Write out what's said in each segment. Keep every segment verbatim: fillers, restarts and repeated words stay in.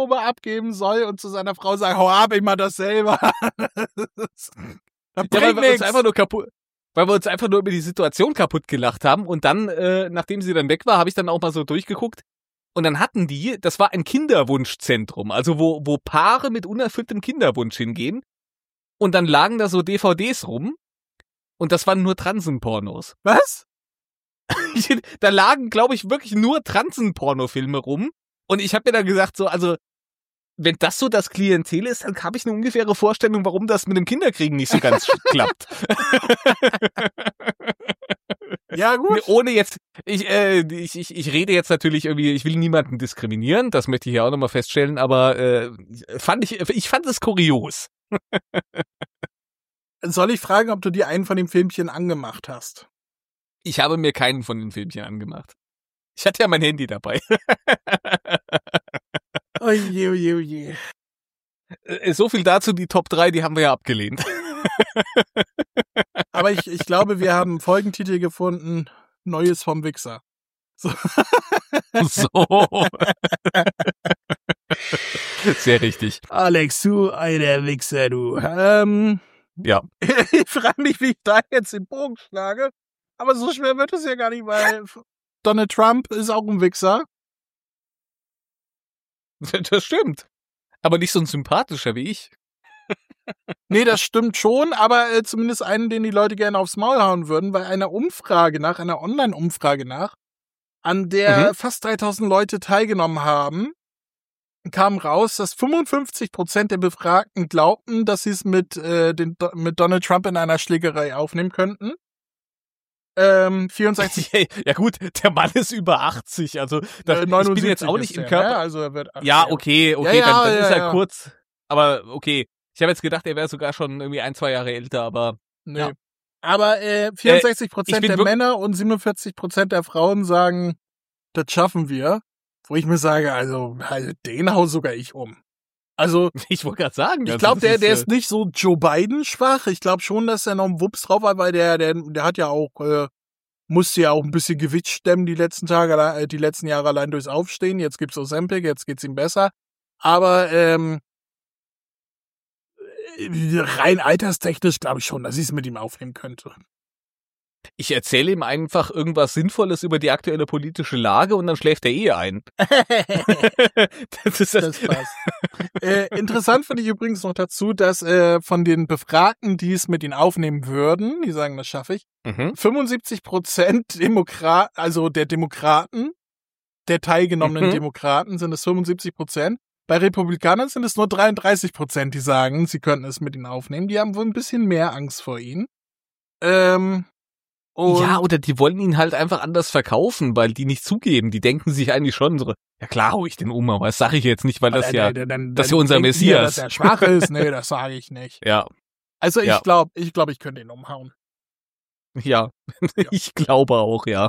Strohhalme abgeben soll und zu seiner Frau sagen, hau ab, ich mach das selber. Das ja, weil wir uns einfach nur kaputt, weil wir uns einfach nur über die Situation kaputt gelacht haben und dann, äh, nachdem sie dann weg war, habe ich dann auch mal so durchgeguckt und dann hatten die, das war ein Kinderwunschzentrum, also wo, wo Paare mit unerfülltem Kinderwunsch hingehen und dann lagen da so D V Ds rum und das waren nur Transenpornos. Was? Da lagen, glaube ich, wirklich nur Transenpornofilme rum. Und ich habe mir dann gesagt, so, also, wenn das so das Klientel ist, dann habe ich eine ungefähre Vorstellung, warum das mit dem Kinderkriegen nicht so ganz klappt. Ja, gut. Ohne jetzt, ich, äh, ich, ich, ich rede jetzt natürlich irgendwie, ich will niemanden diskriminieren, das möchte ich hier auch nochmal feststellen, aber äh, fand ich, ich fand es kurios. Soll ich fragen, ob du dir einen von den Filmchen angemacht hast? Ich habe mir keinen von den Filmchen angemacht. Ich hatte ja mein Handy dabei. Oje, oje, oje. So viel dazu, die Top drei, die haben wir ja abgelehnt. Aber ich, ich glaube, wir haben einen Folgentitel gefunden, Neues vom Wichser. So. So. Sehr richtig. Alex, du alter Wichser, du. Ähm, ja. Ich frage mich, wie ich da jetzt den Bogen schlage. Aber so schwer wird es ja gar nicht, weil Donald Trump ist auch ein Wichser. Das stimmt. Aber nicht so ein sympathischer wie ich. Nee, das stimmt schon, aber äh, zumindest einen, den die Leute gerne aufs Maul hauen würden, weil einer Umfrage nach, einer Online-Umfrage nach, an der mhm. fast dreitausend Leute teilgenommen haben, kam raus, dass fünfundfünfzig Prozent der Befragten glaubten, dass sie es mit, äh, den, mit Donald Trump in einer Schlägerei aufnehmen könnten. Ähm, vierundsechzig Ja gut, der Mann ist über achtzig, also das, äh, ich bin jetzt auch nicht im Körper. Ne? Also er wird ja, okay, okay, ja, ja, dann, dann ja, ist er ja. kurz, aber okay. Ich habe jetzt gedacht, er wäre sogar schon irgendwie ein, zwei Jahre älter, aber nee. Ja. Aber äh, vierundsechzig Prozent äh, der Männer und siebenundvierzig Prozent der Frauen sagen, das schaffen wir. Wo ich mir sage, also, also den hau sogar ich um. Also, ich wollte gerade sagen, ich glaube, der, der ist nicht so Joe Biden schwach. Ich glaube schon, dass er noch einen Wups drauf hat, weil der, der, der hat ja auch, äh, musste ja auch ein bisschen Gewicht stemmen die letzten Tage, äh, die letzten Jahre allein durchs Aufstehen. Jetzt gibt's Ozempic, jetzt geht's ihm besser. Aber ähm, rein alterstechnisch glaube ich schon, dass ich es mit ihm aufnehmen könnte. Ich erzähle ihm einfach irgendwas Sinnvolles über die aktuelle politische Lage und dann schläft er eh ein. das ist das. Das passt. äh, interessant finde ich übrigens noch dazu, dass äh, von den Befragten, die es mit ihm aufnehmen würden, die sagen, das schaffe ich, mhm. fünfundsiebzig Prozent Demokrat, also der Demokraten, der teilgenommenen mhm. Demokraten sind es fünfundsiebzig Prozent. Bei Republikanern sind es nur dreiunddreißig Prozent, die sagen, sie könnten es mit ihm aufnehmen. Die haben wohl ein bisschen mehr Angst vor ihm. Ähm, Und ja, oder die wollen ihn halt einfach anders verkaufen, weil die nicht zugeben. Die denken sich eigentlich schon so, ja klar hau ich den um, aber das sage ich jetzt nicht, weil das ja, dann, dann, das ist ja unser Messias. Ja, dass er schwach ist, nee, das sage ich nicht. Ja. Also ich ja. glaube, ich glaube, ich könnte ihn umhauen. Ja, ja. Ich glaube auch, ja.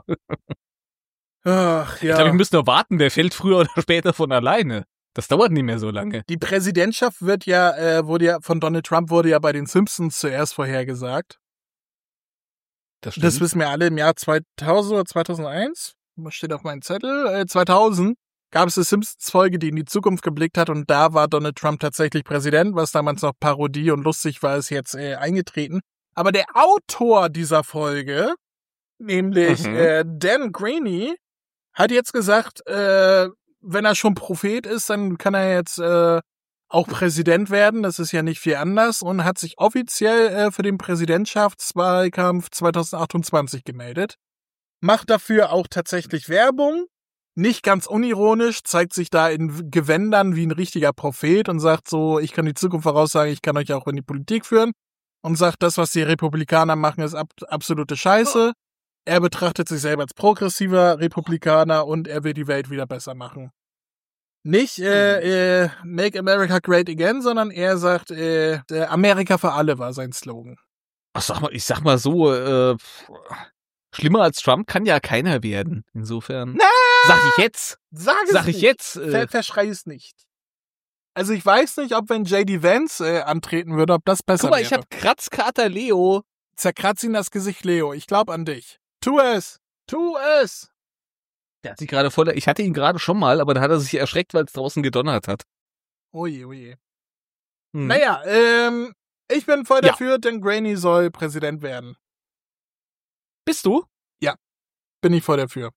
Ach, ja. Ich glaube, wir müssen nur warten, der fällt früher oder später von alleine. Das dauert nicht mehr so lange. Die Präsidentschaft wird ja, äh, wurde ja, von Donald Trump wurde ja bei den Simpsons zuerst vorhergesagt. Das, das wissen wir alle im Jahr zweitausend oder zweitausendeins. Was steht auf meinem Zettel? Äh, zweitausend gab es eine Simpsons-Folge, die in die Zukunft geblickt hat und da war Donald Trump tatsächlich Präsident, was damals noch Parodie und lustig war, ist jetzt äh, eingetreten. Aber der Autor dieser Folge, nämlich mhm. äh, Dan Graney, hat jetzt gesagt, äh, wenn er schon Prophet ist, dann kann er jetzt äh, auch Präsident werden. Das ist ja nicht viel anders und hat sich offiziell äh, für den Präsidentschaftswahlkampf zweitausendachtundzwanzig gemeldet. Macht dafür auch tatsächlich Werbung. Nicht ganz unironisch, zeigt sich da in Gewändern wie ein richtiger Prophet und sagt so, ich kann die Zukunft voraussagen, ich kann euch auch in die Politik führen. Und sagt, das, was die Republikaner machen, ist ab- absolute Scheiße. Er betrachtet sich selber als progressiver Republikaner und er will die Welt wieder besser machen. Nicht äh, äh, Make America Great Again, sondern er sagt, äh, Amerika für alle war sein Slogan. Ach, sag mal, ich sag mal so, äh, schlimmer als Trump kann ja keiner werden. Insofern. Na, sag ich jetzt. Sag es Sag ich nicht. jetzt. Äh, Ver- Verschrei es nicht. Also ich weiß nicht, ob wenn J D Vance äh, antreten würde, ob das besser wäre. Guck mal, wäre. ich hab Kratzkater Leo. Zerkratz ihn das Gesicht, Leo. Ich glaub an dich. Tu es. Tu es. Der hat sich gerade voll, ich hatte ihn gerade schon mal, aber da hat er sich erschreckt, weil es draußen gedonnert hat. Oje, oje. Hm. Naja, ähm, ich bin voll Ja. dafür, denn Granny soll Präsident werden. Bist du? Bin ich voll dafür.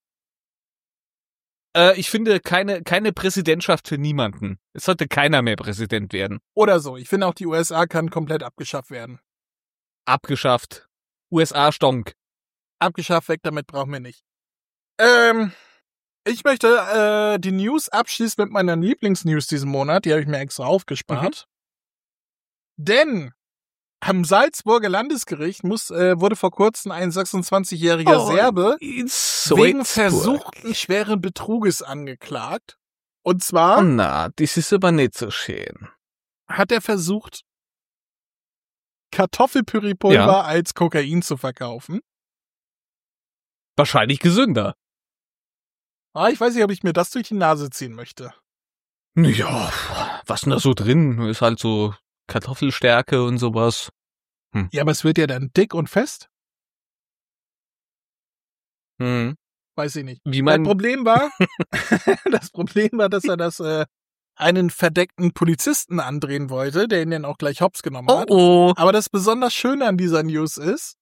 Äh, ich finde keine, keine Präsidentschaft für niemanden. Es sollte keiner mehr Präsident werden. Oder so. Ich finde auch, die U S A kann komplett abgeschafft werden. Abgeschafft. U S A stonk. Abgeschafft, weg damit, brauchen wir nicht. Ähm, ich möchte äh, die News abschließen mit meiner Lieblingsnews diesen Monat. Die habe ich mir extra aufgespart. Denn am Salzburger Landesgericht muss, äh, wurde vor kurzem ein sechsundzwanzigjähriger Oh, Serbe in wegen Salzburg. versuchten schweren Betruges angeklagt. Und Oh, zwar na, das ist aber nicht so schön. hat er versucht, Kartoffelpüreepulver Ja. als Kokain zu verkaufen. Wahrscheinlich gesünder. Aber ich weiß nicht, ob ich mir das durch die Nase ziehen möchte. Ja, was denn da so drin? Ist halt so Kartoffelstärke und sowas. Ja, aber es wird ja dann dick und fest. Hm. Weiß ich nicht. Wie Das mein, Problem war, das Problem war, dass er das äh, einen verdeckten Polizisten andrehen wollte, der ihn dann auch gleich hops genommen oh hat. oh. Aber das besonders Schöne an dieser News ist,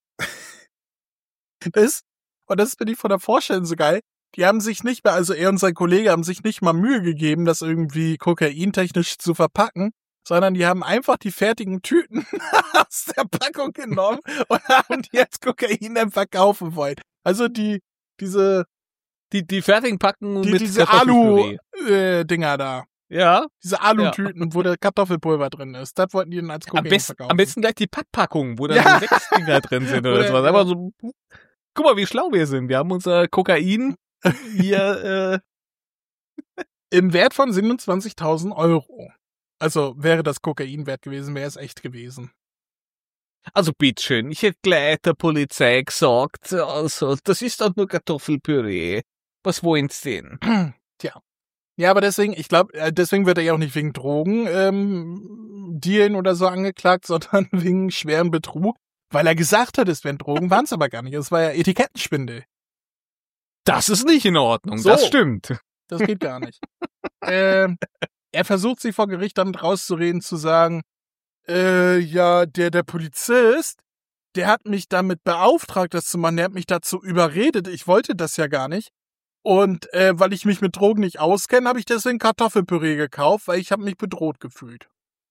ist, und das finde ich von der Vorstellung so geil, die haben sich nicht mehr, also er und sein Kollege haben sich nicht mal Mühe gegeben, das irgendwie kokaintechnisch zu verpacken, sondern die haben einfach die fertigen Tüten aus der Packung genommen und haben die als Kokain dann verkaufen wollen. Also die, diese, Die, die fertigen Packen die mit diese Kartoffelpüree. Alu-Dinger da. Ja. Diese Alu-Tüten, wo der Kartoffelpulver drin ist. Das wollten die dann als Am Kokain besten, verkaufen. am besten gleich die Papppackung, wo da Ja. so sechs Dinger drin sind oder Oder- sowas. Einfach so, guck mal, wie schlau wir sind. Wir haben unser Kokain hier, äh, Im Wert von siebenundzwanzigtausend Euro. Also wäre das Kokain wert gewesen, wäre es echt gewesen. also bitteschön, ich hätte gleich der Polizei gesagt, also, das ist doch nur Kartoffelpüree. Was wollen Sie denn? Ja, aber deswegen, ich glaube, deswegen wird er ja auch nicht wegen Drogen ähm, Dealen oder so angeklagt, sondern wegen schwerem Betrug, weil er gesagt hat, es wären Drogen, waren es aber gar nicht. Es war ja Etikettenschwindel. Das ist nicht in Ordnung, So. das stimmt. Das geht gar nicht. ähm, er versucht sich vor Gericht damit rauszureden, zu sagen, äh, ja, der, der Polizist, der hat mich damit beauftragt, das zu machen, der hat mich dazu überredet, ich wollte das ja gar nicht. Und äh, weil ich mich mit Drogen nicht auskenne, habe ich deswegen Kartoffelpüree gekauft, weil ich habe mich bedroht gefühlt.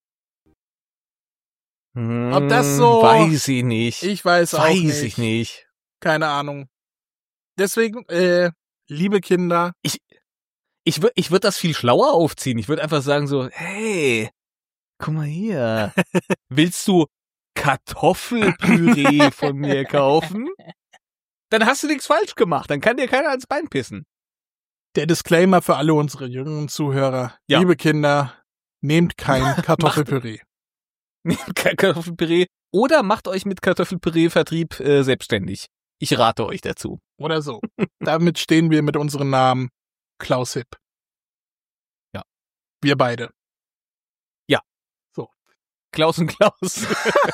Ob das so- Weiß ich nicht. Ich weiß, auch Weiß nicht. ich nicht. Keine Ahnung. Deswegen, äh, liebe Kinder, Ich würde ich würd das viel schlauer aufziehen. Ich würde einfach sagen so, hey, guck mal hier. Willst du Kartoffelpüree von mir kaufen? Dann hast du nichts falsch gemacht. Dann kann dir keiner ans Bein pissen. der Disclaimer für alle unsere jüngeren Zuhörer. Ja. Liebe Kinder, nehmt kein Kartoffelpüree. Nehmt kein Kartoffelpüree oder macht euch mit Kartoffelpüree-Vertrieb äh, selbstständig. Ich rate euch dazu. Oder so. Damit stehen wir mit unserem Namen Klaus Hipp. Ja. Wir beide. Klaus und Klaus.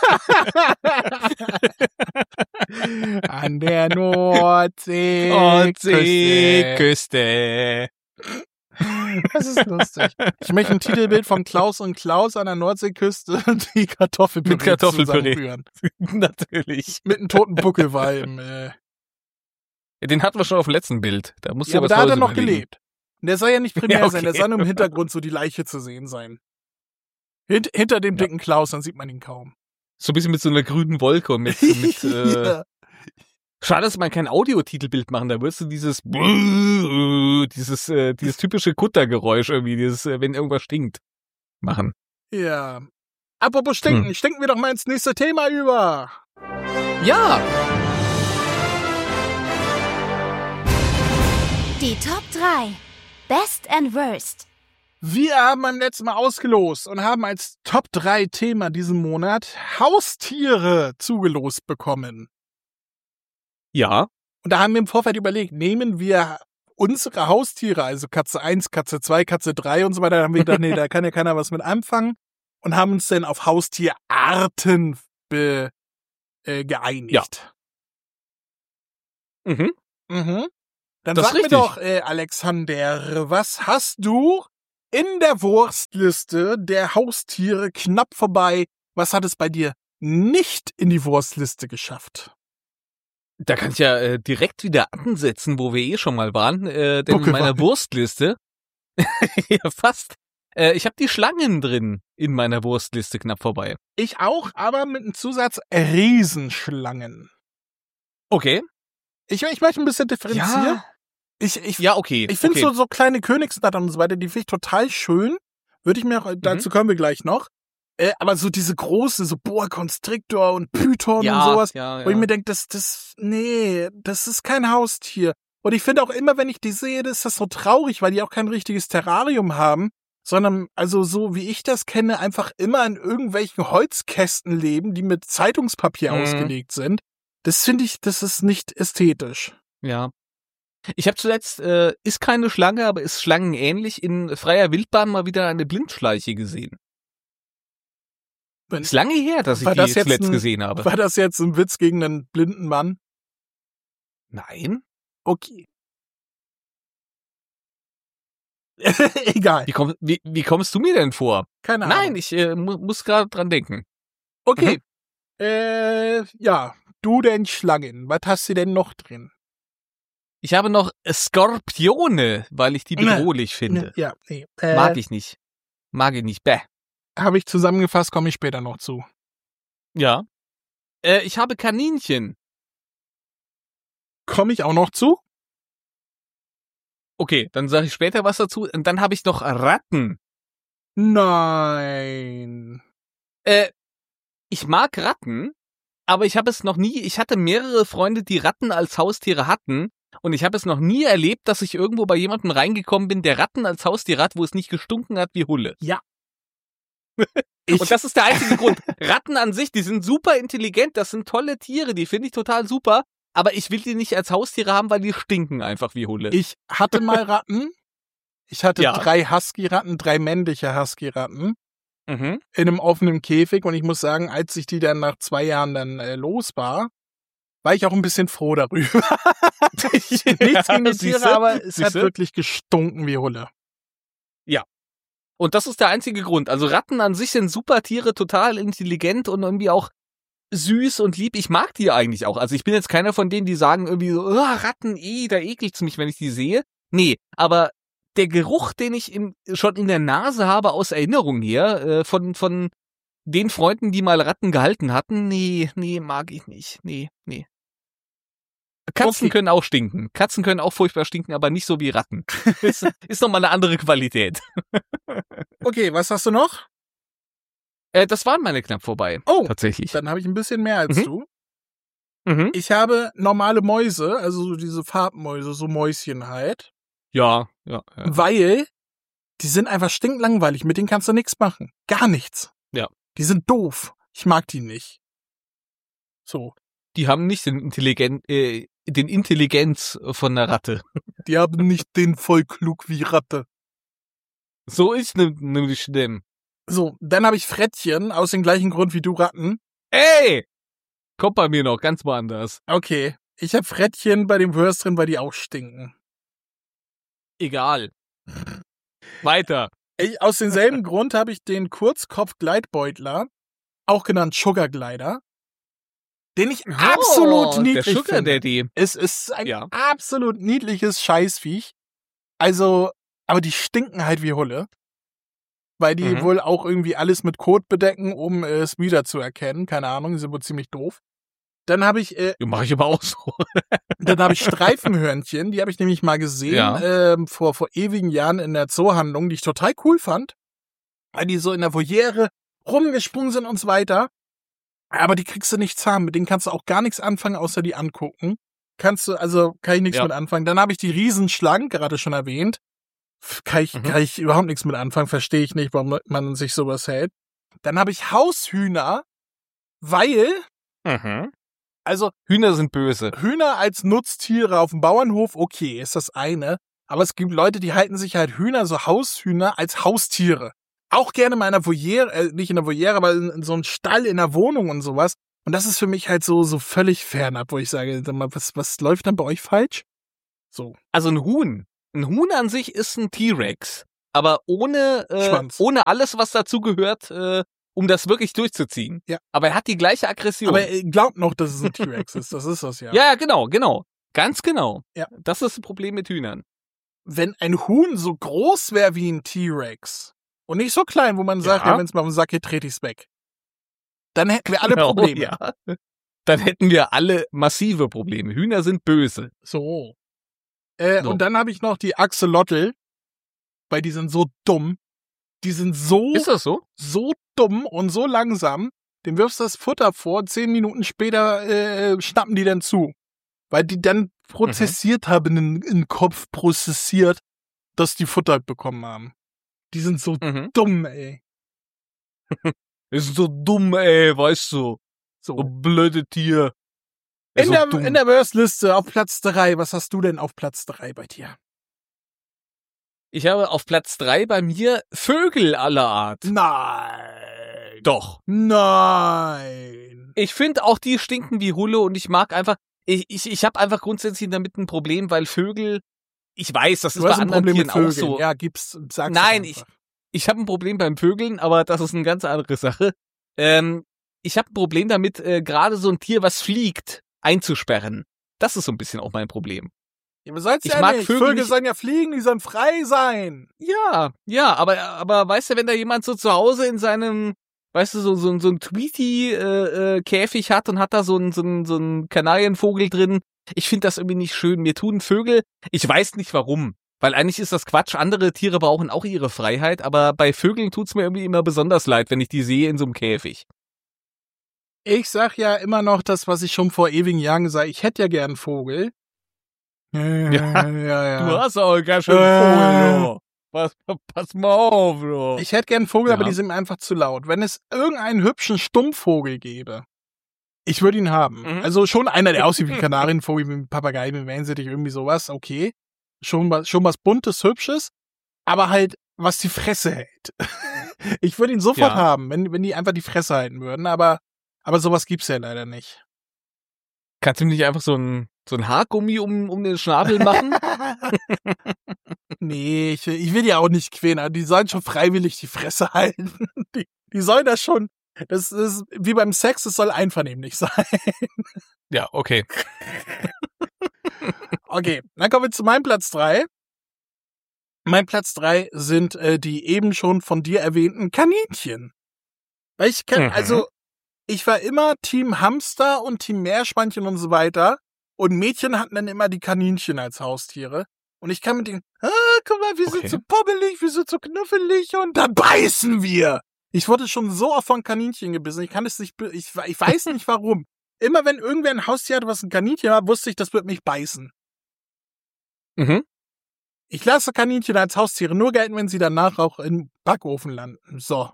An der Nordsee. Nordseeküste. Das ist lustig. Ich möchte ein Titelbild von Klaus und Klaus an der Nordseeküste, die Kartoffelpüree Mit Kartoffelpüree. zusammenrühren. Natürlich. Mit einem toten Buckelwal im, äh, Ja, den hatten wir schon auf dem letzten Bild. Da musst du ja, aber was da hat er Neues noch überlegen. gelebt. Und der soll ja nicht primär Ja, okay. sein, der soll nur im Hintergrund so die Leiche zu sehen sein. Hint, hinter dem Ja. dicken Klaus, dann sieht man ihn kaum. So ein bisschen mit so einer grünen Wolke und mit, mit äh, Ja. schade, dass man kein Audiotitelbild machen, da würdest du dieses dieses äh, dieses typische Kuttergeräusch irgendwie, dieses äh, wenn irgendwas stinkt, machen. Ja. Apropos stinken, Hm. stinken wir doch mal ins nächste Thema über. Ja, Die Top drei. Best and Worst. Wir haben beim letzten Mal ausgelost und haben als Top drei Thema diesen Monat Haustiere zugelost bekommen. ja, Und da haben wir im Vorfeld überlegt, nehmen wir unsere Haustiere, also Katze eins, Katze zwei, Katze drei und so weiter, da haben wir gedacht, nee, da kann ja keiner was mit anfangen und haben uns dann auf Haustierarten be, äh, geeinigt. mhm. Mhm. Dann Das ist sag mir richtig. doch, äh, Alexander, was hast du in der Wurstliste der Haustiere knapp vorbei. Was hat es bei dir nicht in die Wurstliste geschafft? Da kann ich ja äh, direkt wieder ansetzen, wo wir eh schon mal waren. Äh, denn in meiner Buckelwal. Wurstliste, ja fast, äh, ich habe die Schlangen drin in meiner Wurstliste knapp vorbei. Ich auch, aber mit einem Zusatz Riesenschlangen. Okay. Ich, ich möchte ein bisschen differenzieren. Ja, Ich, ich, ja okay. ich finde okay. so, so kleine Königsnattern und so weiter, die finde ich total schön. Würde ich mir auch, dazu kommen wir gleich noch. Äh, aber so diese große, so Boa Constrictor und Python ja, und sowas, ja, ja. wo ich mir denke, das, das, nee, das ist kein Haustier. Und ich finde auch immer, wenn ich die sehe, ist das so traurig, weil die auch kein richtiges Terrarium haben, sondern, also so wie ich das kenne, einfach immer in irgendwelchen Holzkästen leben, die mit Zeitungspapier Mhm. ausgelegt sind. Das finde ich, das ist nicht ästhetisch. Ja. Ich habe zuletzt, äh, ist keine Schlange, aber ist schlangenähnlich, in freier Wildbahn mal wieder eine Blindschleiche gesehen. Wenn- Ist lange her, dass ich War die das jetzt zuletzt ein- gesehen habe. War das jetzt ein Witz gegen einen blinden Mann? Nein? Okay. Egal. Wie, komm, wie, wie kommst du mir denn vor? Keine Ahnung. Nein, ich äh, mu muss gerade dran denken. Okay. Äh, ja. Du denn Schlangen. Was hast du denn noch drin? Ich habe noch Skorpione, weil ich die Ne, bedrohlich finde. Ja, nee. Äh, Mag ich nicht. Mag ich nicht. Bäh. Habe ich zusammengefasst, komme ich später noch zu. Ja. Äh, ich habe Kaninchen. Komme ich auch noch zu? Okay, dann sage ich später was dazu. Und dann habe ich noch Ratten. Nein. Äh, ich mag Ratten, aber ich habe es noch nie, ich hatte mehrere Freunde, die Ratten als Haustiere hatten und ich habe es noch nie erlebt, dass ich irgendwo bei jemandem reingekommen bin, der Ratten als Haustier hat, wo es nicht gestunken hat wie Hulle. Ich, Und das ist der einzige Grund. Ratten an sich, die sind super intelligent, das sind tolle Tiere, die finde ich total super, aber ich will die nicht als Haustiere haben, weil die stinken einfach wie Hulle. ich hatte mal Ratten. Ich hatte Ja. drei Husky-Ratten, drei männliche Husky-Ratten Mhm. in einem offenen Käfig und ich muss sagen, als ich die dann nach zwei Jahren dann äh, los war, war ich auch ein bisschen froh darüber. Nichts gegen die Tiere, Siehste? aber es hat Siehste? wirklich gestunken wie Hulle. Und das ist der einzige Grund. Also Ratten an sich sind super Tiere, total intelligent und irgendwie auch süß und lieb. Ich mag die eigentlich auch. Also ich bin jetzt keiner von denen, die sagen irgendwie so, oh, Ratten, eh, da ekelt's mich, wenn ich die sehe. Nee, aber der Geruch, den ich im, schon in der Nase habe aus Erinnerung her, äh, von, von den Freunden, die mal Ratten gehalten hatten, nee, nee, mag ich nicht. Nee, nee. Katzen Okay. können auch stinken. Katzen können auch furchtbar stinken, aber nicht so wie Ratten. ist, ist nochmal eine andere Qualität. Okay, was hast du noch? Äh, das waren meine knapp vorbei. Oh, Tatsächlich. dann habe ich ein bisschen mehr als Mhm. du. Mhm. Ich habe normale Mäuse, also so diese Farbmäuse, so Mäuschen halt, Ja, ja, ja. weil die sind einfach stinklangweilig, mit denen kannst du nichts machen. Gar nichts. Ja. Die sind doof. Ich mag die nicht. So. Die haben nicht den Intelligen, äh, den Intelligenz von der Ratte. Die haben nicht den voll klug wie Ratte. So ist ne- nämlich dem. So, dann habe ich Frettchen, aus dem gleichen Grund wie du Ratten. Ey! Kommt bei mir noch ganz woanders. Okay. Ich habe Frettchen bei dem Wurst drin, weil die auch stinken. Egal. Weiter. Ich, aus demselben Grund habe ich den Kurzkopf-Gleitbeutler, auch genannt Sugar Glider, den ich absolut oh, niedlich der Sugar finde. Daddy. Es ist ein Ja. absolut niedliches Scheißviech. Also, aber die stinken halt wie Hulle. Weil die Mhm. wohl auch irgendwie alles mit Kot bedecken, um äh, es wieder zu erkennen. Keine Ahnung, die sind wohl ziemlich doof. Dann habe ich, äh, Ja, mach ich aber auch so. dann habe ich Streifenhörnchen, die habe ich nämlich mal gesehen, Ja. ähm, vor, vor ewigen Jahren in der Zoohandlung, die ich total cool fand. Weil die so in der Voliere rumgesprungen sind und so weiter. Aber die kriegst du nicht zahm, mit denen kannst du auch gar nichts anfangen, außer die angucken. Kannst du, also kann ich nichts Ja. mit anfangen. Dann habe ich die Riesenschlangen, gerade schon erwähnt. F- Kann ich, Mhm. kann ich überhaupt nichts mit anfangen, verstehe ich nicht, warum man sich sowas hält. Dann habe ich Haushühner, weil, Mhm. also Hühner sind böse. Hühner als Nutztiere auf dem Bauernhof, okay, ist das eine. Aber es gibt Leute, die halten sich halt Hühner, so Haushühner, als Haustiere. Auch gerne mal in einer Voliere, äh, nicht in einer Voliere, aber in, in so einem Stall in der Wohnung und sowas. Und das ist für mich halt so, so völlig fernab, wo ich sage, sag mal, was, was läuft dann bei euch falsch? So. Also ein Huhn. Ein Huhn an sich ist ein T-Rex. aber ohne, äh, Schwanz. ohne alles, was dazu gehört, äh, um das wirklich durchzuziehen. Ja. Aber er hat die gleiche Aggression. Aber er glaubt noch, dass es ein T-Rex ist. Das ist das ja. Ja, genau, genau. Ganz genau. Ja. Das ist das Problem mit Hühnern. Wenn ein Huhn so groß wäre wie ein T-Rex und nicht so klein, wo man sagt, Ja. ja, wenn es mal auf den Sack geht, trete ich's weg, dann hätten wir alle Oh, Probleme. ja. Dann hätten wir alle massive Probleme. Hühner sind böse. So. Äh, So. Und dann habe ich noch die Axolotl, weil die sind so dumm. Die sind so, Ist das so? so dumm und so langsam. Dem wirfst du das Futter vor, zehn Minuten später äh, schnappen die dann zu. Weil die dann prozessiert Mhm. haben, in den Kopf prozessiert, dass die Futter bekommen haben. Die sind so Mhm. dumm, ey. Ist so dumm, ey, weißt du. So. So blöde Tier. In so der, dumm. in der Worst-Liste auf Platz drei. Was hast du denn auf Platz drei bei dir? Ich habe auf Platz drei bei mir Vögel aller Art. Nein. Doch. Nein. Ich finde auch die stinken wie Hulle und ich mag einfach, ich, ich, ich habe einfach grundsätzlich damit ein Problem, weil Vögel, ich weiß, das ist Du bei hast ein anderen Problem mit Tieren Vögeln. auch so. Ja, gib's, sag's Nein, einfach. Ich habe ein Problem beim Vögeln, aber das ist eine ganz andere Sache. Ähm, ich habe ein Problem damit, äh, gerade so ein Tier, was fliegt, einzusperren. Das ist so ein bisschen auch mein Problem. Ja, aber soll's Ich ja mag nicht. Vögel Vögel nicht- sollen ja fliegen, die sollen frei sein. Ja, ja, aber aber weißt du, wenn da jemand so zu Hause in seinem, weißt du, so so, so ein Tweety-Käfig hat und hat da so einen so einen so einen Kanarienvogel drin, ich finde das irgendwie nicht schön. Mir tun Vögel, ich weiß nicht warum, weil eigentlich ist das Quatsch. Andere Tiere brauchen auch ihre Freiheit, aber bei Vögeln tut's mir irgendwie immer besonders leid, wenn ich die sehe in so einem Käfig. Ich sag ja immer noch das, was ich schon vor ewigen Jahren gesagt habe. Ich hätte ja gern einen Vogel. Ja, ja, ja. Du hast auch ganz schön Äh. Vogel, du. Pass, pass mal auf, du. Ich hätte gern einen Vogel, Ja. aber die sind mir einfach zu laut. Wenn es irgendeinen hübschen Stummvogel gäbe, ich würde ihn haben. Mhm. Also schon einer, der aussieht wie ein Kanarienvogel, wie ein Papagei, wie ein Wellensittich, irgendwie sowas, okay. Schon was, schon was Buntes, Hübsches, aber halt, was die Fresse hält. Ich würde ihn sofort Ja. haben, wenn, wenn die einfach die Fresse halten würden, aber, aber sowas gibt's ja leider nicht. Kannst du nicht einfach so ein, so ein Haargummi um, um den Schnabel machen? Nee, ich, will- ich will die auch nicht quälen, aber die sollen schon freiwillig die Fresse halten. Die, die sollen das schon, das ist wie beim Sex, es soll einvernehmlich sein. Ja, okay. Okay, dann kommen wir zu meinem Platz drei. Mein Platz drei sind äh, die eben schon von dir erwähnten Kaninchen. Weil ich kann, Mhm. also, ich war immer Team Hamster und Team Meerschweinchen und so weiter. Und Mädchen hatten dann immer die Kaninchen als Haustiere. Und ich kann mit denen, ah, guck mal, wir Okay. sind so poppelig, wir sind so knuffelig und dann beißen wir. Ich wurde schon so oft von Kaninchen gebissen. Ich kann es nicht, be- ich, ich weiß nicht warum. Immer wenn irgendwer ein Haustier hatte, was ein Kaninchen war, wusste ich, das wird mich beißen. Mhm. Ich lasse Kaninchen als Haustiere nur gelten, wenn sie danach auch im Backofen landen. So.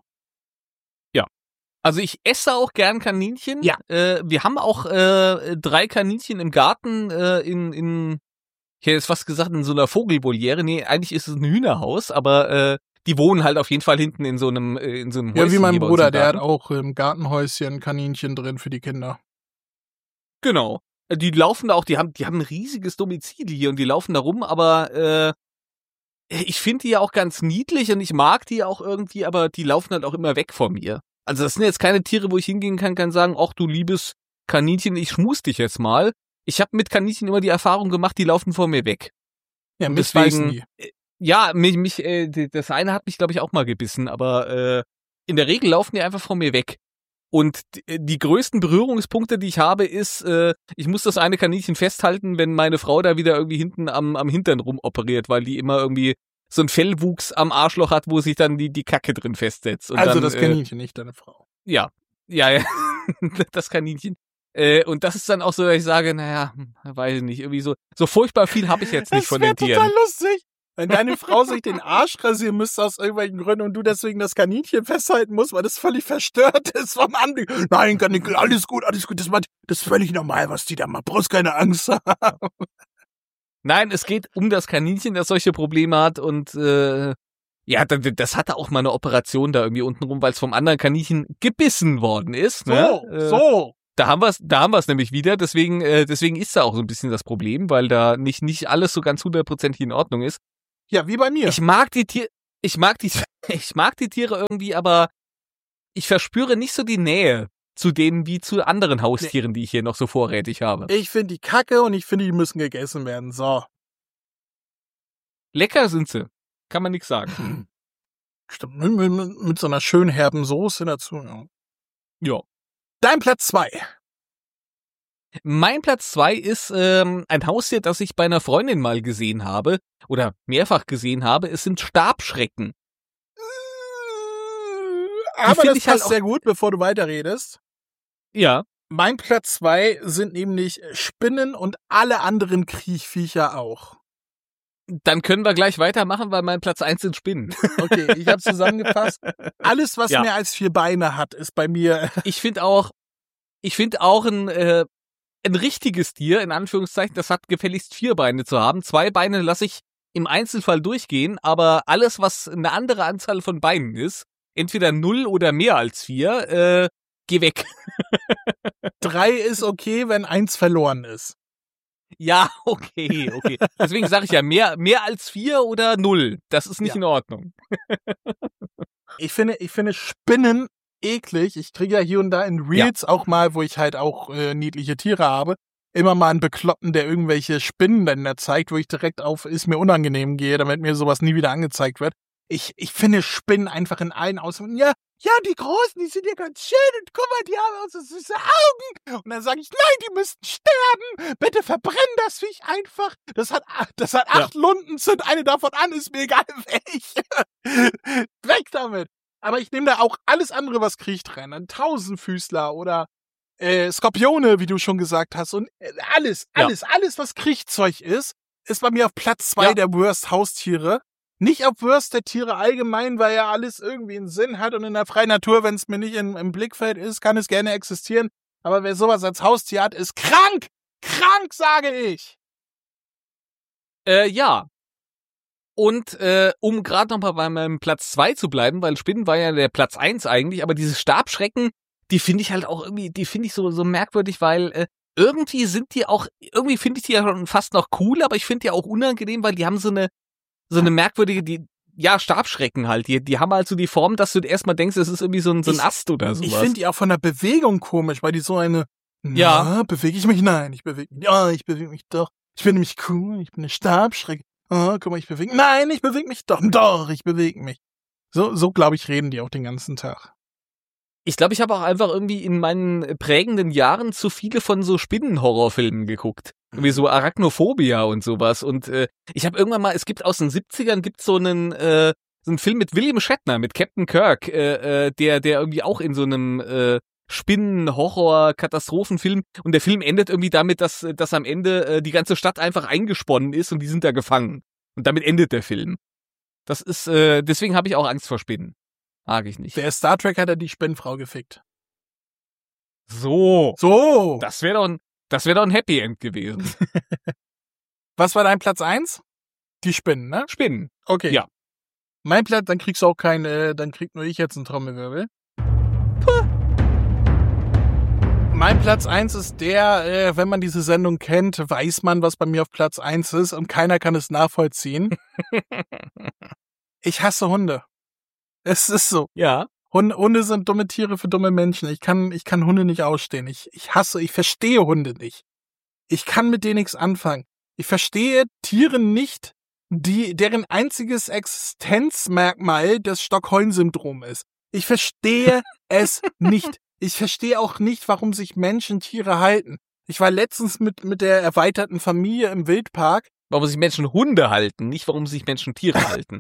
Also ich esse auch gern Kaninchen. Ja. Äh, wir haben auch äh, drei Kaninchen im Garten äh, in, in, ich hätte jetzt fast gesagt, in so einer Vogelvoliere. Nee, eigentlich ist es ein Hühnerhaus, aber äh, die wohnen halt auf jeden Fall hinten in so einem, äh, in so einem Ja, Häuschen wie mein hier bei uns Bruder, im der hat Garten. auch im Gartenhäuschen Kaninchen drin für die Kinder. Genau. Äh, Die laufen da auch, die haben, die haben ein riesiges Domizil hier und die laufen da rum, aber äh, ich finde die ja auch ganz niedlich und ich mag die auch irgendwie, aber die laufen halt auch immer weg von mir. Also das sind jetzt keine Tiere, wo ich hingehen kann, kann sagen, ach du liebes Kaninchen, ich schmus dich jetzt mal. Ich habe mit Kaninchen immer die Erfahrung gemacht, die laufen vor mir weg. Ja, Und mich deswegen- beißen die. Ja, mich, mich, äh, d- das eine hat mich, glaube ich, auch mal gebissen, aber äh, in der Regel laufen die einfach von mir weg. Und d- die größten Berührungspunkte, die ich habe, ist, äh, ich muss das eine Kaninchen festhalten, wenn meine Frau da wieder irgendwie hinten am, am Hintern rumoperiert, weil die immer irgendwie so ein Fellwuchs am Arschloch hat, wo sich dann die, die Kacke drin festsetzt. Und Also dann, das äh, Kaninchen, nicht deine Frau. Ja, ja, ja, das Kaninchen. Äh, und das ist dann auch so, dass ich sage, naja, hm, weiß ich nicht, irgendwie so, so furchtbar viel habe ich jetzt nicht Das von wäre den total Tieren. lustig, wenn deine Frau sich den Arsch rasieren müsste aus irgendwelchen Gründen und du deswegen das Kaninchen festhalten musst, weil das völlig verstört ist vom Anblick. Nein, Kaninchen, alles gut, alles gut, das, macht, das ist völlig normal, was die da macht. Brauchst keine Angst haben. Nein, es geht um das Kaninchen, das solche Probleme hat und äh, ja, das, das hatte auch mal eine Operation da irgendwie unten rum, weil es vom anderen Kaninchen gebissen worden ist. So, Ne? Äh, so. Da haben wir es, da haben wir es nämlich wieder. Deswegen, äh, deswegen ist da auch so ein bisschen das Problem, weil da nicht nicht alles so ganz hundertprozentig in Ordnung ist. Ja, wie bei mir. Ich mag die Tier, Ich mag die, ich mag die Tiere irgendwie, aber ich verspüre nicht so die Nähe zu denen wie zu anderen Haustieren, nee. die ich hier noch so vorrätig habe. Ich finde die kacke und ich finde, die müssen gegessen werden. So. Lecker sind sie. Kann man nichts sagen. Stimmt, mit, mit, mit so einer schönen herben Soße dazu. Ja. ja. Dein Platz zwei. Mein Platz zwei ist ähm, ein Haustier, das ich bei einer Freundin mal gesehen habe oder mehrfach gesehen habe. Es sind Stabschrecken. Aber das passt halt sehr gut, bevor du weiterredest. Ja. Mein Platz zwei sind nämlich Spinnen und alle anderen Kriechviecher auch. Dann können wir gleich weitermachen, weil mein Platz eins sind Spinnen. Okay, ich habe zusammengefasst. Alles, was ja. mehr als vier Beine hat, ist bei mir. Ich finde auch, ich finde auch ein, äh, ein richtiges Tier, in Anführungszeichen, das hat gefälligst vier Beine zu haben. Zwei Beine lasse ich im Einzelfall durchgehen, aber alles, was eine andere Anzahl von Beinen ist, entweder null oder mehr als vier, äh, geh weg. Drei ist okay, wenn eins verloren ist. Ja, okay, okay. Deswegen sage ich ja, mehr, mehr als vier oder null. Das ist nicht ja. in Ordnung. Ich finde, ich finde Spinnen eklig. Ich kriege ja hier und da in Reels ja. auch mal, wo ich halt auch äh, niedliche Tiere habe, immer mal einen Bekloppten, der irgendwelche Spinnenländer zeigt, wo ich direkt auf ist mir unangenehm gehe, damit mir sowas nie wieder angezeigt wird. Ich, ich finde Spinnen einfach in allen Ausmaßen. Ja, ja, die Großen, die sind ja ganz schön und guck mal, die haben auch so süße Augen. Und dann sage ich, nein, die müssten sterben. Bitte verbrenn das Viech einfach. Das hat, das hat acht ja. Lunden, zünd eine davon an, ist mir egal welche. Weg damit. Aber ich nehme da auch alles andere, was kriecht, rein. Ein Tausendfüßler oder äh, Skorpione, wie du schon gesagt hast. Und äh, alles, alles, ja. alles, was Kriechzeug ist, ist bei mir auf Platz zwei ja. der Worst Haustiere. Nicht auf Worst der Tiere allgemein, weil ja alles irgendwie einen Sinn hat und in der freien Natur, wenn es mir nicht in, im Blickfeld ist, kann es gerne existieren. Aber wer sowas als Haustier hat, ist krank! Krank, sage ich! Äh, ja. Und äh, um gerade noch mal bei meinem Platz zwei zu bleiben, weil Spinnen war ja der Platz eins eigentlich, aber diese Stabschrecken, die finde ich halt auch irgendwie, die finde ich so so merkwürdig, weil äh, irgendwie sind die auch, irgendwie finde ich die ja schon fast noch cool, aber ich finde die auch unangenehm, weil die haben so eine so eine merkwürdige, die, ja, Stabschrecken halt. Die, die haben halt so die Form, dass du erstmal denkst, es ist irgendwie so ein, so ein Ast oder sowas. Ich finde die auch von der Bewegung komisch, weil die so eine, ja, na, bewege ich mich? Nein, ich bewege mich, ja, ich bewege mich doch. Ich bin nämlich cool, ich bin eine Stabschrecke. Oh, guck mal, ich bewege mich. Nein, ich bewege mich doch. Doch, ich bewege mich. So, so glaube ich, reden die auch den ganzen Tag. Ich glaube, ich habe auch einfach irgendwie in meinen prägenden Jahren zu viele von so Spinnenhorrorfilmen geguckt. Wie so Arachnophobia und sowas. Und äh, ich habe irgendwann mal, es gibt aus den siebzigern gibt so einen äh, so einen Film mit William Shatner, mit Captain Kirk, äh, äh, der der irgendwie auch in so einem äh, Spinnen-Horror-Katastrophenfilm, und der Film endet irgendwie damit, dass dass am Ende äh, die ganze Stadt einfach eingesponnen ist und die sind da gefangen. Und damit endet der Film. Das ist, äh, deswegen habe ich auch Angst vor Spinnen. Mag ich nicht. Der Star Trek hat ja die Spinnenfrau gefickt. So. So. Das wäre doch ein Das wäre doch ein Happy End gewesen. Was war dein Platz eins? Die Spinnen, ne? Spinnen. Okay. Ja. Mein Platz, dann kriegst du auch keinen, äh, dann krieg nur ich jetzt einen Trommelwirbel. Puh. Mein Platz eins ist der, äh, wenn man diese Sendung kennt, weiß man, was bei mir auf Platz eins ist und keiner kann es nachvollziehen. Ich hasse Hunde. Es ist so. Ja. Hunde, Hunde sind dumme Tiere für dumme Menschen. Ich kann, ich kann Hunde nicht ausstehen. Ich, ich hasse, ich verstehe Hunde nicht. Ich kann mit denen nichts anfangen. Ich verstehe Tiere nicht, die, deren einziges Existenzmerkmal das Stockholm-Syndrom ist. Ich verstehe es nicht. Ich verstehe auch nicht, warum sich Menschen Tiere halten. Ich war letztens mit, mit der erweiterten Familie im Wildpark. Warum sich Menschen Hunde halten, nicht warum sich Menschen Tiere halten.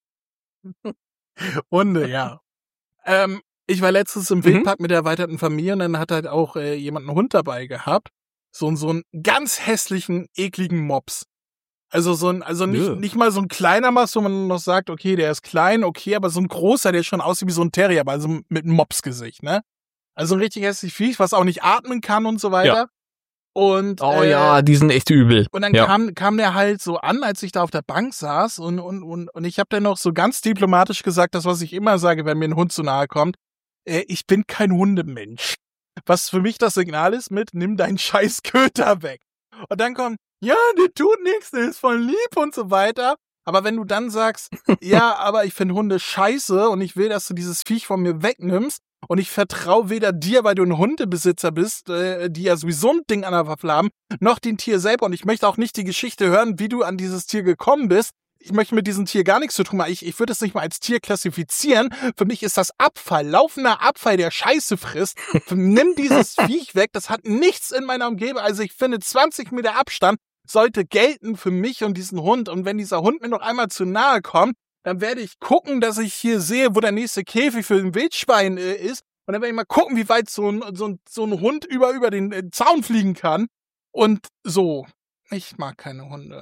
Hunde, ja. Ähm, ich war letztens im mhm. Wildpark mit der erweiterten Familie und dann hat halt auch äh, jemand einen Hund dabei gehabt. So, so einen ganz hässlichen, ekligen Mops. Also so ein, also nicht, ja. nicht mal so ein kleiner Mops, wo man noch sagt, okay, der ist klein, okay, aber so ein großer, der schon aussieht wie so ein Terrier, aber also mit einem Mopsgesicht, ne? Also ein richtig hässliches Viech, was auch nicht atmen kann und so weiter. Ja. Und, oh äh, ja, die sind echt übel. Und dann ja. kam, kam der halt so an, als ich da auf der Bank saß und, und, und, und ich habe dann noch so ganz diplomatisch gesagt, das, was ich immer sage, wenn mir ein Hund zu nahe kommt, äh, ich bin kein Hundemensch. Was für mich das Signal ist mit, nimm deinen scheiß Köter weg. Und dann kommt, ja, der tut nichts, der ist voll lieb und so weiter. Aber wenn du dann sagst, ja, aber ich finde Hunde scheiße und ich will, dass du dieses Viech von mir wegnimmst und ich vertraue weder dir, weil du ein Hundebesitzer bist, äh, die ja sowieso ein Ding an der Waffel haben, noch dem Tier selber und ich möchte auch nicht die Geschichte hören, wie du an dieses Tier gekommen bist. Ich möchte mit diesem Tier gar nichts zu tun haben. Ich, ich würde es nicht mal als Tier klassifizieren. Für mich ist das Abfall, laufender Abfall, der Scheiße frisst. Nimm dieses Viech weg, das hat nichts in meiner Umgebung. Also ich finde, zwanzig Meter Abstand sollte gelten für mich und diesen Hund. Und wenn dieser Hund mir noch einmal zu nahe kommt, dann werde ich gucken, dass ich hier sehe, wo der nächste Käfig für ein Wildschwein äh, ist. Und dann werde ich mal gucken, wie weit so ein, so ein, so ein Hund über, über den äh, Zaun fliegen kann. Und so. Ich mag keine Hunde.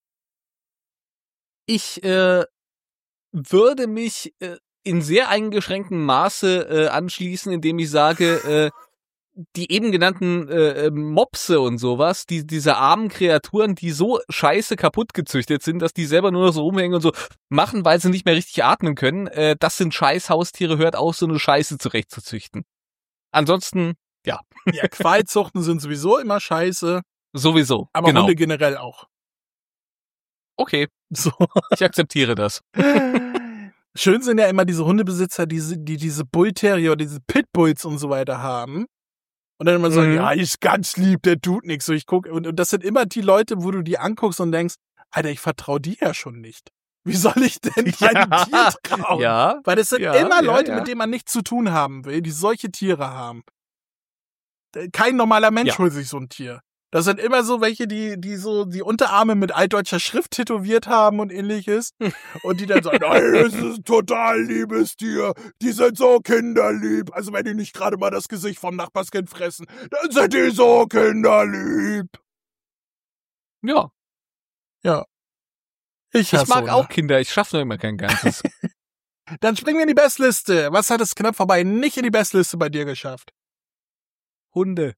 Ich äh, würde mich äh, in sehr eingeschränktem Maße äh, anschließen, indem ich sage, äh, die eben genannten äh, Mopse und sowas, die diese armen Kreaturen, die so scheiße kaputt gezüchtet sind, dass die selber nur noch so rumhängen und so machen, weil sie nicht mehr richtig atmen können, äh, das sind scheiß Haustiere, hört auf, so eine Scheiße zurechtzuzüchten. Ansonsten, ja. Ja, Qualzuchten sind sowieso immer scheiße. Sowieso, aber genau. Hunde generell auch. Okay, so. Ich akzeptiere das. Schön sind ja immer diese Hundebesitzer, die, die diese Bullterrier oder diese Pitbulls und so weiter haben. Und dann immer so, mhm. ja, ist ganz lieb, der tut nichts. So, ich guck, und, und das sind immer die Leute, wo du die anguckst und denkst, Alter, ich vertraue dir ja schon nicht. Wie soll ich denn meinem ja. Tier trauen? Ja. Weil das sind ja, immer Leute, ja, ja. mit denen man nichts zu tun haben will, die solche Tiere haben. Kein normaler Mensch ja. holt sich so ein Tier. Das sind immer so welche, die, die so die Unterarme mit altdeutscher Schrift tätowiert haben und ähnliches. Und die dann sagen, ey, das ist ein total liebes Tier. Die sind so kinderlieb. Also wenn die nicht gerade mal das Gesicht vom Nachbarskind fressen, dann sind die so kinderlieb. Ja. Ja. Ich, ich mag Hunde. auch Kinder. Ich schaffe nur immer kein Ganzes. Dann springen wir in die Bestliste. Was hat es knapp vorbei nicht in die Bestliste bei dir geschafft? Hunde.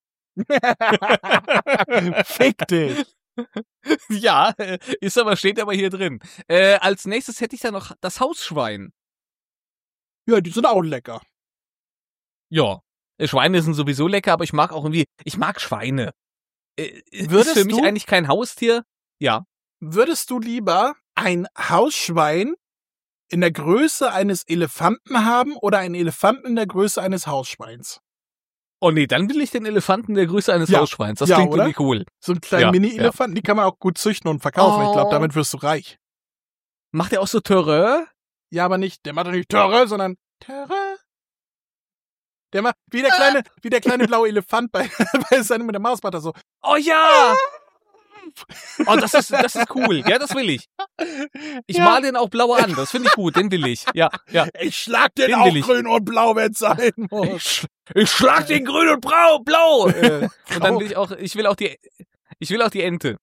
Fick dich. Ja, ist aber, steht aber hier drin. Äh, als nächstes hätte ich da noch das Hausschwein. Ja, die sind auch lecker. Ja, Schweine sind sowieso lecker, aber ich mag auch irgendwie, ich mag Schweine. Äh, Würdest ist für mich du, eigentlich kein Haustier. Ja. Würdest du lieber ein Hausschwein in der Größe eines Elefanten haben oder einen Elefanten in der Größe eines Hausschweins? Oh nee, dann will ich den Elefanten der Größe eines ja. Hausschweins. Das ja, klingt oder? irgendwie cool. So einen kleinen ja, Mini-Elefanten, ja. Die kann man auch gut züchten und verkaufen. Oh. Ich glaube, damit wirst du reich. Macht der auch so Terreur? Ja, aber nicht, der macht doch nicht Terreur, sondern Terreur. Der macht wie der kleine, wie der kleine blaue Elefant bei, bei seinem mit der Mauspatter so. Oh ja! Oh, das ist, das ist cool. Ja, das will ich. Ich ja. mal den auch blau an. Das finde ich gut. Den will ich. Ja, ja. Ich schlag den, den auch grün und blau, wenn es sein muss. Ich, sch ich schlag den grün und blau, blau. Äh, und dann will ich auch, ich will auch die, ich will auch die Ente.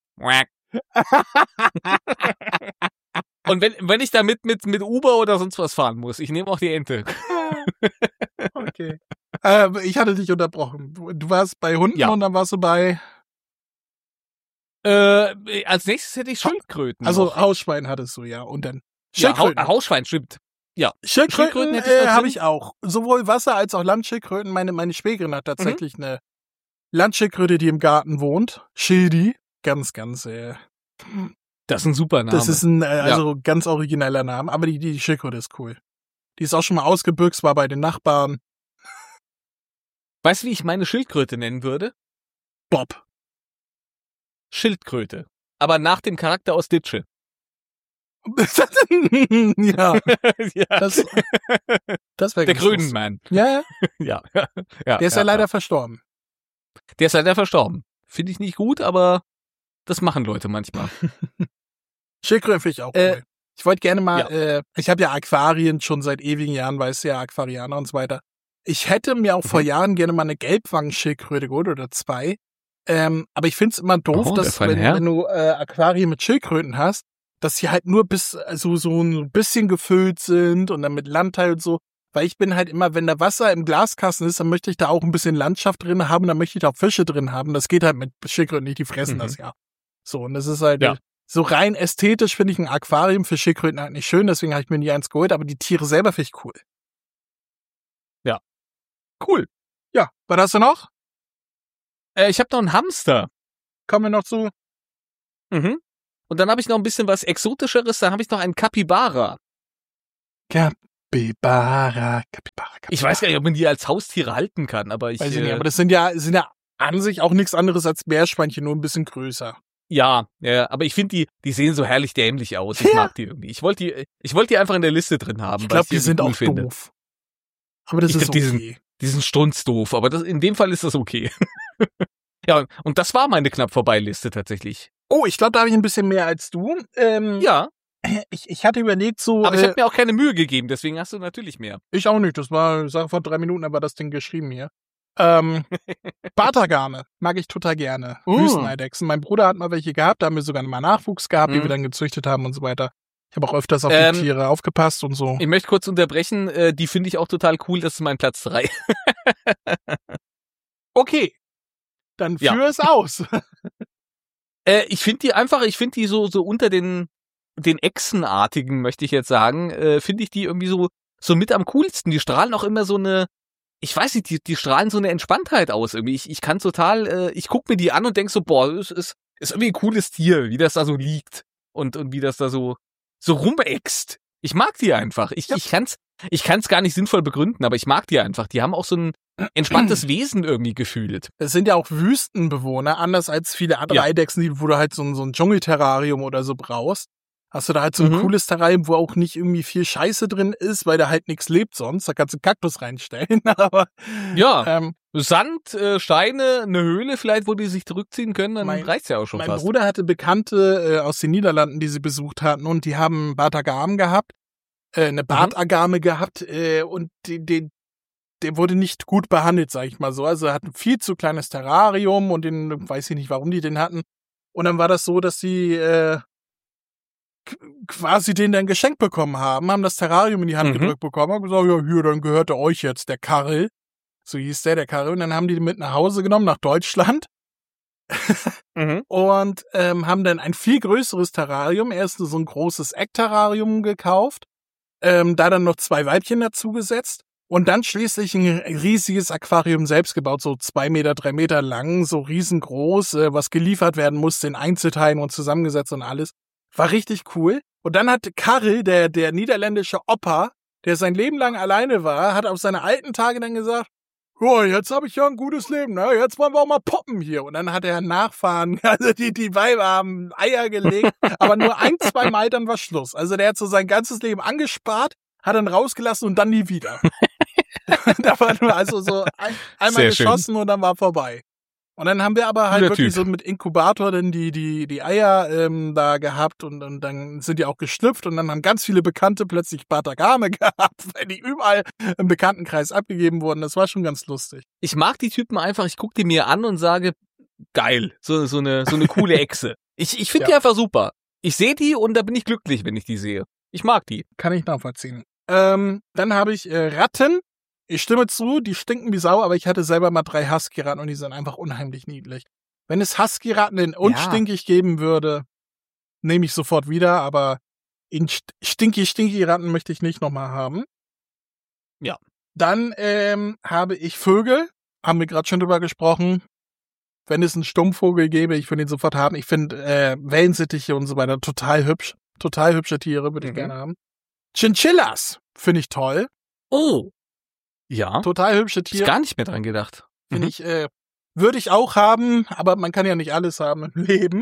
Und wenn, wenn ich damit mit, mit Uber oder sonst was fahren muss, ich nehme auch die Ente. Okay. Äh, ich hatte dich unterbrochen. Du, du warst bei Hunden ja. und dann warst du bei... Äh, als nächstes hätte ich Schildkröten. Also noch. Hausschwein hattest du, ja. Und dann Schildkröten. Ja, ha Hausschwein, stimmt. Ja. Schildkröten, Schildkröten hätte ich äh, habe ich auch. Sowohl Wasser- als auch Landschildkröten. Meine, meine Schwägerin hat tatsächlich mhm. eine Landschildkröte, die im Garten wohnt. Schildi. Ganz, ganz, äh, das ist ein super Name. Das ist ein, äh, also ja. ganz origineller Name. Aber die, die Schildkröte ist cool. Die ist auch schon mal ausgebüxt, war bei den Nachbarn. Weißt du, wie ich meine Schildkröte nennen würde? Bob. Schildkröte. Aber nach dem Charakter aus Ditsche. ja. ja. Das, das wäre Der Grünenmann. Ja, ja. ja. ja. Der ist ja, ja leider ja. verstorben. Der ist leider verstorben. Finde ich nicht gut, aber das machen Leute manchmal. Schildkröte finde ich auch äh, cool. Ich wollte gerne mal, ja. äh, ich habe ja Aquarien schon seit ewigen Jahren, weißt du ja, Aquarianer und so weiter. Ich hätte mir auch mhm. vor Jahren gerne mal eine Gelbwangenschildkröte geholt oder zwei. Ähm, aber ich find's immer doof, oh, dass wenn, wenn du äh, Aquarien mit Schildkröten hast, dass sie halt nur bis also so ein bisschen gefüllt sind und dann mit Landteil und so. Weil ich bin halt immer, wenn da Wasser im Glaskasten ist, dann möchte ich da auch ein bisschen Landschaft drin haben, dann möchte ich da auch Fische drin haben. Das geht halt mit Schildkröten nicht, die fressen mhm. das ja. So, und das ist halt ja. so rein ästhetisch finde ich ein Aquarium für Schildkröten halt nicht schön, deswegen habe ich mir nie eins geholt, aber die Tiere selber finde ich cool. Ja. Cool. Ja, was hast du noch? Äh, ich habe noch einen Hamster. Kommen wir noch zu? Mhm. Und dann habe ich noch ein bisschen was Exotischeres, dann habe ich noch einen Capybara. Capybara, Capybara, Capybara. Ich weiß gar nicht, ob man die als Haustiere halten kann, aber ich... Weiß ich äh, nicht, aber das sind ja, sind ja an sich auch nichts anderes als Meerschweinchen, nur ein bisschen größer. Ja, ja, aber ich finde die, die sehen so herrlich dämlich aus. Ich Ja. mag die irgendwie. Ich wollte die, ich wollte die einfach in der Liste drin haben. Ich weil glaube, die irgendwie sind cool auch finde. doof. Aber das Ich ist glaub, die sind- okay. Die sind strunzdoof, aber das, in dem Fall ist das okay. Ja, und das war meine knapp vorbei Liste tatsächlich. Oh, ich glaube, da habe ich ein bisschen mehr als du. Ähm, Ja, ich, ich hatte überlegt, so. aber ich äh, habe mir auch keine Mühe gegeben, deswegen hast du natürlich mehr. ich auch nicht. Das war, ich sag, vor drei Minuten aber das Ding geschrieben hier. Ähm, Bartagame mag ich total gerne. Oh. Wüsteneidechsen. Mein Bruder hat mal welche gehabt, da haben wir sogar mal Nachwuchs gehabt, die Mhm. wir dann gezüchtet haben und so weiter. Ich habe auch öfters auf Ähm, die Tiere aufgepasst und so. Ich möchte kurz unterbrechen, äh, die finde ich auch total cool, das ist mein Platz drei. Okay. Dann Ja. führ es aus. Äh, ich finde die einfach, ich finde die so, so unter den, den Echsenartigen, möchte ich jetzt sagen, äh, finde ich die irgendwie so, so mit am coolsten. Die strahlen auch immer so eine, ich weiß nicht, die, die strahlen so eine Entspanntheit aus irgendwie. Ich, ich kann total, äh, ich guck mir die an und denk so, boah, das ist, ist irgendwie ein cooles Tier, wie das da so liegt und, und wie das da so, so rumäxt. Ich mag die einfach. Ich, Ja. ich kann's, ich kann's gar nicht sinnvoll begründen, aber ich mag die einfach. Die haben auch so ein entspanntes Wesen irgendwie gefühlt. Es sind ja auch Wüstenbewohner, anders als viele andere Ja. Eidechsen, die- wo du halt so ein, so ein Dschungelterrarium oder so brauchst. Hast du da halt so ein Mhm. cooles Terrarium, wo auch nicht irgendwie viel Scheiße drin ist, weil da halt nichts lebt sonst. Da kannst du einen Kaktus reinstellen. Aber Ja. ähm, Sand, äh, Steine, eine Höhle vielleicht, wo die sich zurückziehen können, dann Mein- reicht's ja auch schon mein fast. Bruder hatte Bekannte äh, aus den Niederlanden, die sie besucht hatten, und die haben Bartagam gehabt, äh, eine Bartagame gehabt, äh, und die, die, der wurde nicht gut behandelt, sag ich mal so. Also er hat ein viel zu kleines Terrarium und den, weiß ich nicht, warum die den hatten. Und dann war das so, dass sie äh, k- quasi den dann geschenkt bekommen haben, haben das Terrarium in die Hand Mhm. gedrückt bekommen, haben gesagt, ja, hier, dann gehört er euch jetzt, der Karel. So hieß der, der Karel. Und dann haben die den mit nach Hause genommen, nach Deutschland. Mhm. Und ähm, haben dann ein viel größeres Terrarium, erst so ein großes Eckterrarium gekauft, ähm, da dann noch zwei Weibchen dazugesetzt und dann schließlich ein riesiges Aquarium selbst gebaut, so zwei Meter, drei Meter lang, so riesengroß, äh, was geliefert werden musste in Einzelteilen und zusammengesetzt und alles. War richtig cool. Und dann hat Karel, der, der niederländische Opa, der sein Leben lang alleine war, hat auf seine alten Tage dann gesagt, ja, jetzt habe ich ja ein gutes Leben, ne? Jetzt wollen wir auch mal poppen hier. Und dann hat er Nachfahren, also die, die Weiber haben Eier gelegt, aber nur ein, zwei Mal, dann war Schluss. Also der hat so sein ganzes Leben angespart, hat dann rausgelassen und dann nie wieder. Da war nur also so ein, einmal Sehr schön. geschossen und dann war vorbei. Und dann haben wir aber halt Guter wirklich Typ. so mit Inkubator dann die, die, die Eier ähm, da gehabt und, und dann sind die auch geschlüpft und dann haben ganz viele Bekannte plötzlich Bartagame gehabt, weil die überall im Bekanntenkreis abgegeben wurden. Das war schon ganz lustig. Ich mag die Typen einfach, ich guck die mir an und sage, geil, so, so eine, so eine coole Echse. Ich, ich finde Ja. die einfach super. Ich sehe die und da bin ich glücklich, wenn ich die sehe. Ich mag die. Kann ich nachvollziehen. Ähm, dann habe ich äh, Ratten. Ich stimme zu, die stinken wie Sau, aber ich hatte selber mal drei Husky-Ratten und die sind einfach unheimlich niedlich. Wenn es Husky-Ratten in unstinkig geben würde, nehme ich sofort wieder, aber in st- stinky, stinky Ratten möchte ich nicht nochmal haben. Ja. Dann ähm, habe ich Vögel, haben wir gerade schon drüber gesprochen. Wenn es einen Stummvogel gäbe, ich würde ihn sofort haben. Ich finde äh, Wellensittiche und so weiter total hübsch. Total hübsche Tiere würde ich Mhm. gerne haben. Chinchillas finde ich toll. Oh. Ja. Total hübsche Hab ich Tiere. gar nicht mehr dran gedacht. Finde Mhm. ich, äh, würde ich auch haben, aber man kann ja nicht alles haben im Leben.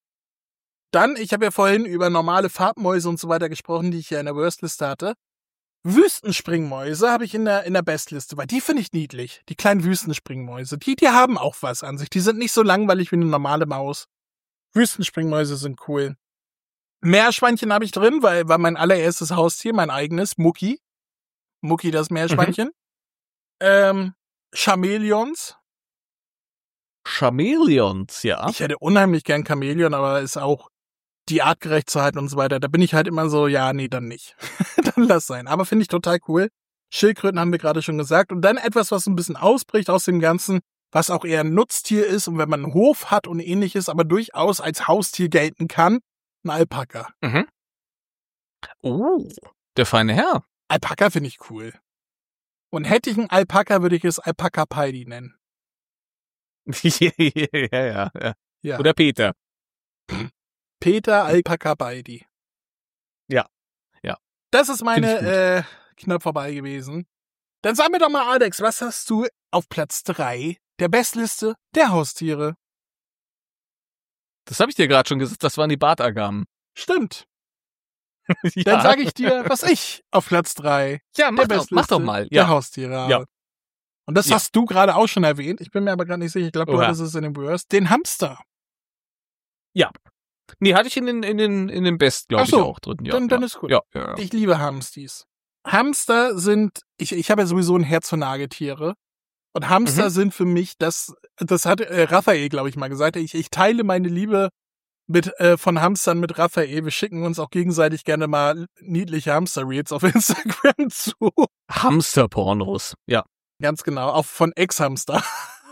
Dann, ich habe ja vorhin über normale Farbmäuse und so weiter gesprochen, die ich ja in der Worstliste hatte. Wüstenspringmäuse habe ich in der, in der Bestliste, weil die finde ich niedlich. Die kleinen Wüstenspringmäuse. Die, die haben auch was an sich. Die sind nicht so langweilig wie eine normale Maus. Wüstenspringmäuse sind cool. Meerschweinchen habe ich drin, weil war mein allererstes Haustier, mein eigenes, Mucki. Mucki, das Meerschweinchen. Ähm, Chamäleons. Chamäleons, ja. Ich hätte unheimlich gern Chamäleon, aber ist auch die artgerecht zu halten und so weiter. Da bin ich halt immer so, ja, nee, dann nicht. Dann lass sein. Aber finde ich total cool. Schildkröten haben wir gerade schon gesagt. Und dann etwas, was ein bisschen ausbricht aus dem Ganzen, was auch eher ein Nutztier ist und wenn man einen Hof hat und ähnliches, aber durchaus als Haustier gelten kann, ein Alpaka. Mhm. Oh, der feine Herr. Alpaka finde ich cool. Und hätte ich einen Alpaka, würde ich es Alpaka Peidi nennen. ja, ja, ja. Ja. Oder Peter. Peter Alpaka Baldi. Ja, ja. Das ist meine äh, knapp vorbei gewesen. Dann sag mir doch mal, Alex, was hast du auf Platz drei der Bestliste der Haustiere? Das habe ich dir gerade schon gesagt, das waren die Bartagamen. Stimmt. Ja. Dann sage ich dir, was ich auf Platz drei ja, mach, der doch, mach doch mal. der Ja. Haustiere habe. Ja. Und das Ja. hast du gerade auch schon erwähnt. Ich bin mir aber gerade nicht sicher. Ich glaube, du Oha. hattest es in den Worst. Den Hamster. Nee, hatte ich in den, in den, in den Best, glaube Ach ich, so, auch drin. Ja, dann- ja. dann ist gut. Ja, ja, ja. Ich liebe Hamstis. Hamster sind, ich, ich habe ja sowieso ein Herz für Nagetiere. Und Hamster Mhm. sind für mich, das, das hat äh, Raphael, glaube ich, mal gesagt. Ich, ich teile meine Liebe mit, äh, von Hamstern mit Raphael. Wir schicken uns auch gegenseitig gerne mal niedliche Hamster-Reels auf Instagram zu. Hamster-Pornos. Ja. Ganz genau, auch von Ex-Hamster.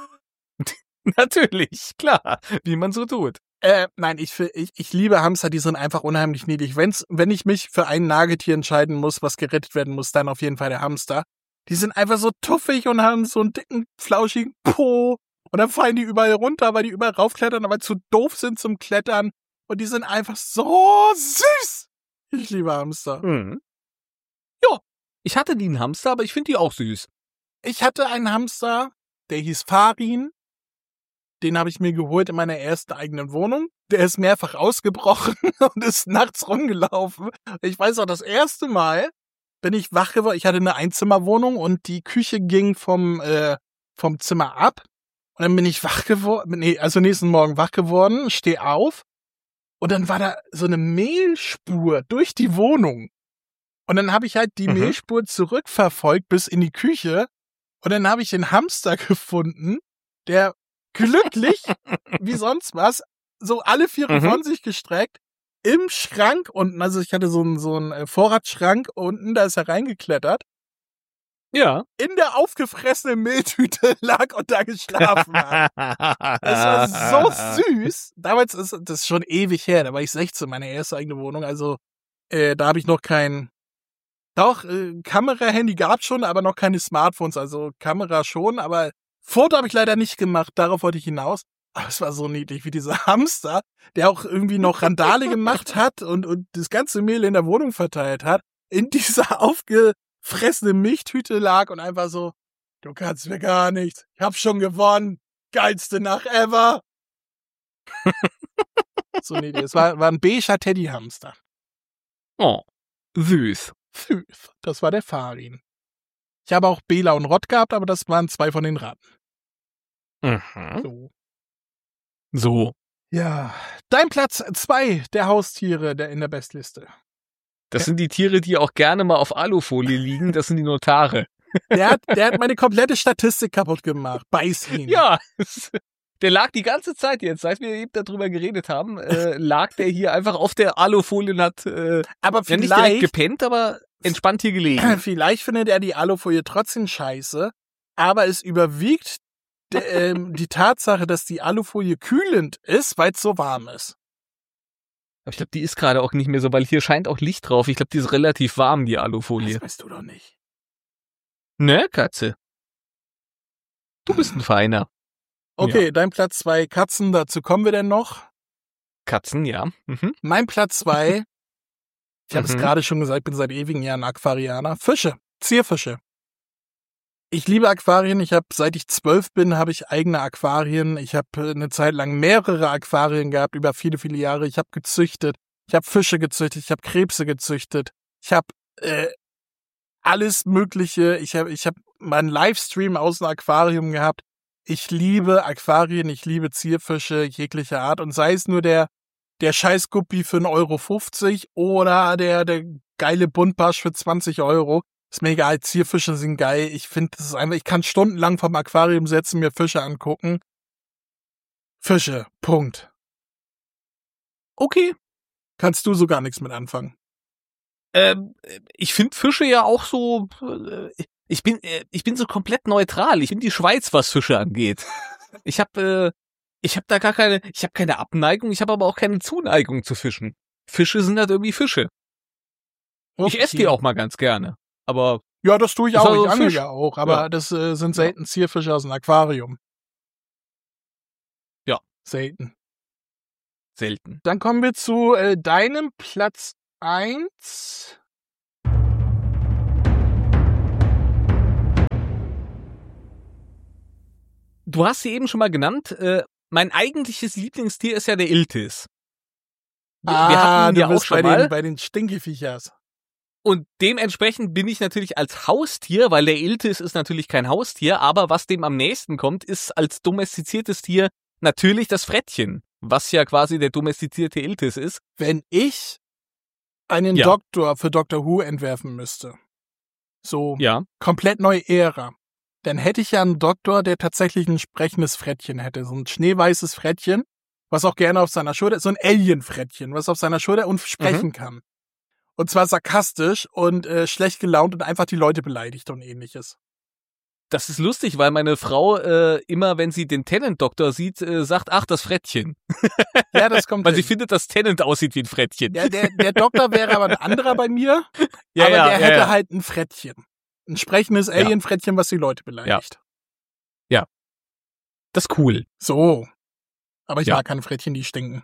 Natürlich, klar. Wie man so tut. Äh, nein, ich, ich, ich liebe Hamster, die sind einfach unheimlich niedlich. Wenn's, wenn ich mich für ein Nagetier entscheiden muss, was gerettet werden muss, dann auf jeden Fall der Hamster. Die sind einfach so tuffig und haben so einen dicken, flauschigen Po. Und dann fallen die überall runter, weil die überall raufklettern, aber zu doof sind zum Klettern. Und die sind einfach so süß. Ich liebe Hamster. Mhm. Ja, ich hatte nie einen Hamster, aber ich finde die auch süß. Ich hatte einen Hamster, der hieß Farin. Den habe ich mir geholt in meiner ersten eigenen Wohnung. Der ist mehrfach ausgebrochen und ist nachts rumgelaufen. Ich weiß auch, das erste Mal bin ich wach geworden. Ich hatte eine Einzimmerwohnung und die Küche ging vom, äh, vom Zimmer ab. Und dann bin ich wach geworden, nee, also nächsten Morgen wach geworden, steh auf. Und dann war da so eine Mehlspur durch die Wohnung. Und dann habe ich halt die Mhm. Mehlspur zurückverfolgt bis in die Küche. Und dann habe ich den Hamster gefunden, der glücklich, wie sonst was, so alle Viere Mhm. von sich gestreckt, im Schrank unten, also ich hatte so einen, so einen Vorratsschrank unten, da ist er reingeklettert, Ja. in der aufgefressenen Mehltüte lag und da geschlafen hat. Das war so süß. Damals ist das ist schon ewig her, da war ich sechzehn, meine erste eigene Wohnung, also äh, da habe ich noch kein, doch, äh, Kamera-Handy gab schon, aber noch keine Smartphones, also Kamera schon, aber Foto habe ich leider nicht gemacht, darauf wollte ich hinaus. Aber es war so niedlich, wie dieser Hamster, der auch irgendwie noch Randale gemacht hat und, und das ganze Mehl in der Wohnung verteilt hat, in dieser aufgefressenen Milchtüte lag und einfach so, du kannst mir gar nichts, ich hab schon gewonnen, geilste Nacht ever. So niedlich, es war, war ein beiger Teddyhamster. Oh, süß. Süß, das war der Farin. Ich habe auch Bela und Rott gehabt, aber das waren zwei von den Ratten. Mhm. So. So. Ja, dein Platz zwei der Haustiere der in der Bestliste. Das sind die Tiere, die auch gerne mal auf Alufolie liegen. Das sind die Notare. Der hat, der hat meine komplette Statistik kaputt gemacht. Beiß ihn. Ja. Der lag die ganze Zeit jetzt, seit wir eben darüber geredet haben, äh, lag der hier einfach auf der Alufolie und hat äh, aber ja, nicht direkt vielleicht, gepennt, aber entspannt hier gelegen. vielleicht findet er die Alufolie trotzdem scheiße, aber es überwiegt de, ähm, die Tatsache, dass die Alufolie kühlend ist, weil es so warm ist. Aber ich glaube, die ist gerade auch nicht mehr so, weil hier scheint auch Licht drauf. Ich glaube, die ist relativ warm, die Alufolie. Das weißt du doch nicht. Ne, Katze? Du bist ein Feiner. Okay, Ja. dein Platz zwei Katzen, dazu kommen wir denn noch. Katzen, ja. Mhm. Mein Platz zwei, ich habe es Mhm. gerade schon gesagt, bin seit ewigen Jahren Aquarianer. Fische, Zierfische. Ich liebe Aquarien. Ich habe, seit ich zwölf bin, habe ich eigene Aquarien. Ich habe eine Zeit lang mehrere Aquarien gehabt, über viele, viele Jahre. Ich habe gezüchtet. Ich habe Fische gezüchtet. Ich habe Krebse gezüchtet. Ich habe äh, alles Mögliche. Ich habe ich hab mal einen Livestream aus einem Aquarium gehabt. Ich liebe Aquarien. Ich liebe Zierfische jeglicher Art. Und sei es nur der der Scheißguppi für einen Euro fünfzig oder der der geile Buntbarsch für zwanzig Euro. Ist mir egal, Zierfische sind geil. Ich finde, das ist einfach, ich kann stundenlang vom Aquarium sitzen, mir Fische angucken. Fische, Punkt. Okay. Kannst du so gar nichts mit anfangen. Ähm, ich finde Fische ja auch so, äh, ich bin, äh, ich bin so komplett neutral. Ich bin die Schweiz, was Fische angeht. Ich habe, äh, ich habe da gar keine, ich habe keine Abneigung, ich habe aber auch keine Zuneigung zu Fischen. Fische sind halt irgendwie Fische. Ich esse die auch mal ganz gerne. Aber Ja, das tue ich Ist auch. also Ich angel Fisch. ja auch. Aber Ja. das äh, sind selten Zierfische aus dem Aquarium. Ja. Selten. selten. Dann kommen wir zu äh, deinem Platz eins. Du hast sie eben schon mal genannt. Äh, mein eigentliches Lieblingstier ist ja der Iltis. Wir, ah, wir hatten ihn du ja bist auch schon bei mal. Den, bei den Stinkeviechers. Und dementsprechend bin ich natürlich als Haustier, weil der Iltis ist natürlich kein Haustier, aber was dem am nächsten kommt, ist als domestiziertes Tier natürlich das Frettchen, was ja quasi der domestizierte Iltis ist. Wenn ich einen Ja. Doktor für Doctor Who entwerfen müsste, so Ja. komplett neue Ära, dann hätte ich ja einen Doktor, der tatsächlich ein sprechendes Frettchen hätte. So ein schneeweißes Frettchen, was auch gerne auf seiner Schulter, so ein Alien-Frettchen, was auf seiner Schulter und sprechen Mhm. kann. Und zwar sarkastisch und äh, schlecht gelaunt und einfach die Leute beleidigt und ähnliches. Das ist lustig, weil meine Frau äh, immer, wenn sie den Tennant-Doktor sieht, äh, sagt, ach, das Frettchen. Ja, das kommt Weil sie hin. findet, dass Tennant aussieht wie ein Frettchen. Ja, der, der Doktor wäre aber ein anderer bei mir, Ja, aber ja, der ja, hätte ja. halt ein Frettchen. Ein sprechendes Alien-Frettchen, was die Leute beleidigt. Das ist cool. So. Aber ich Ja. mag keine Frettchen, die stinken.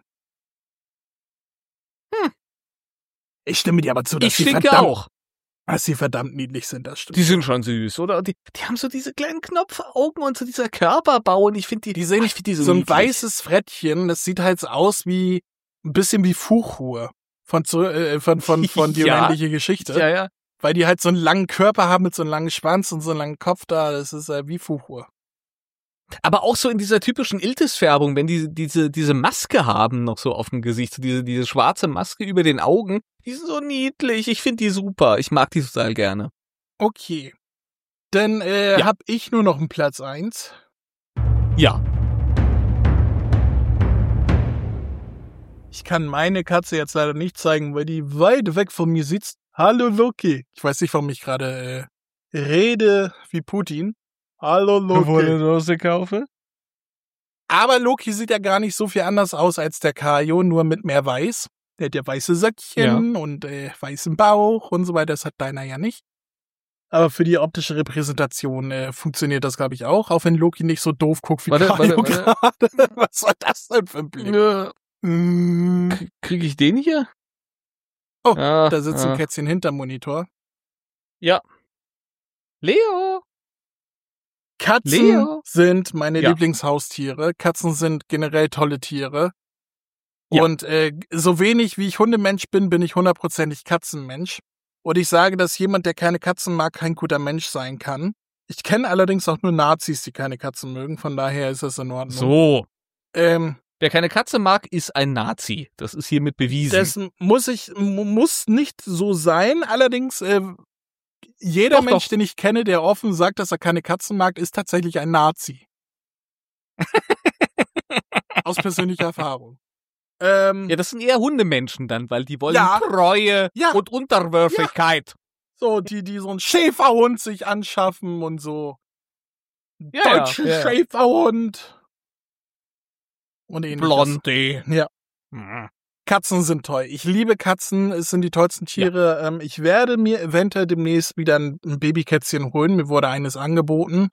Hm. Ich stimme dir aber zu, dass Ich sie stinke verdammt, auch. dass sie verdammt niedlich sind, das stimmt. Die sind schon süß, oder? Die, die haben so diese kleinen Knopfaugen und so dieser Körperbau und ich finde die, Die sehen ich find die so, so ein niedlich. weißes Frettchen, das sieht halt so aus wie, ein bisschen wie Fuchur von, zu- äh, von, von, von Die Ja. unendliche Geschichte. Ja, ja. Weil die halt so einen langen Körper haben mit so einem langen Schwanz und so einem langen Kopf da, das ist äh, wie Fuchur. Aber auch so in dieser typischen Iltis-Färbung, wenn die diese, diese Maske haben noch so auf dem Gesicht, so diese, diese schwarze Maske über den Augen, die sind so niedlich. Ich finde die super. Ich mag die total gerne. Okay. Dann äh, Ja. hab ich nur noch einen Platz eins. Ja. Ich kann meine Katze jetzt leider nicht zeigen, weil die weit weg von mir sitzt. Hallo Loki. Ich weiß nicht, warum ich gerade äh, rede wie Putin. Hallo Loki. Dose kaufen? Aber Loki sieht ja gar nicht so viel anders aus als der Kaio, nur mit mehr Weiß. Der hat ja weiße Söckchen und äh, weißen Bauch und so weiter. Das hat deiner ja nicht. Aber für die optische Repräsentation äh, funktioniert das, glaube ich, auch. Auch wenn Loki nicht so doof guckt wie Warte, Kaio warte, warte. gerade. Was war das denn für ein Blick? Ja. Mm. K- Krieg ich den hier? Oh, Ah, Da sitzt ah. ein Kätzchen hinterm Monitor. Ja. Leo. Katzen Leo? sind meine Ja. Lieblingshaustiere. Katzen sind generell tolle Tiere. Ja. Und äh, so wenig wie ich Hundemensch bin, bin ich hundertprozentig Katzenmensch. Und ich sage, dass jemand, der keine Katzen mag, kein guter Mensch sein kann. Ich kenne allerdings auch nur Nazis, die keine Katzen mögen. Von daher ist das in Ordnung. So. Ähm, Wer keine Katze mag, ist ein Nazi. Das ist hiermit bewiesen. das muss ich mu- muss nicht so sein. Allerdings äh, jeder Doch, Mensch, doch. den ich kenne, der offen sagt, dass er keine Katzen mag, ist tatsächlich ein Nazi. Aus persönlicher Erfahrung. Ähm, Ja, das sind eher Hundemenschen dann, weil die wollen Ja. Treue Ja. und Unterwürfigkeit. So, die, die so einen Schäferhund sich anschaffen und so. Ja, Deutschen ja, ja. Schäferhund. Und ähnliches. Blondie. Ja. Mhm. Katzen sind toll. Ich liebe Katzen. Es sind die tollsten Tiere. Ähm, ich werde mir eventuell demnächst wieder ein, ein Babykätzchen holen. Mir wurde eines angeboten.